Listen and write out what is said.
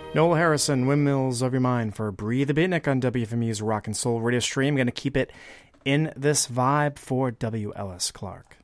Noel Harrison, Windmills of Your Mind for Breathe the Beatnik on WFMU's Rock and Soul radio stream. Going to keep it in this vibe for W. Ellis Clark.